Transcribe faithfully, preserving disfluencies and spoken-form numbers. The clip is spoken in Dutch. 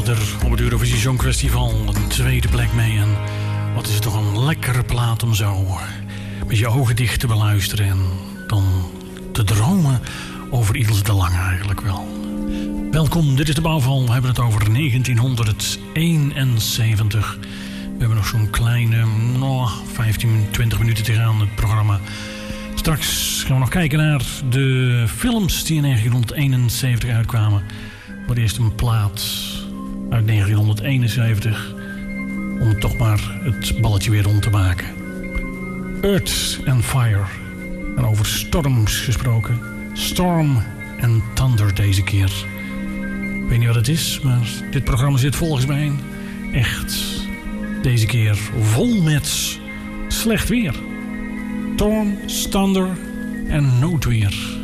er op het Eurovisie Songfestival een tweede plek mee. En wat is het toch een lekkere plaat om zo met je ogen dicht te beluisteren en dan te dromen over Ilse de Lange eigenlijk wel. Welkom, dit is de Bouwval. We hebben het over negentienhonderdeenenzeventig. We hebben nog zo'n kleine nou, vijftien, twintig minuten te gaan het programma. Straks gaan we nog kijken naar de films die in negentienhonderdeenenzeventig uitkwamen. Maar eerst een plaat uit negentienhonderdeenenzeventig. Om toch maar het balletje weer rond te maken. Earth and Fire. En over storms gesproken. Storm and Thunder deze keer. Ik weet niet wat het is, maar dit programma zit volgens mij echt deze keer vol met slecht weer. Storm, thunder en noodweer.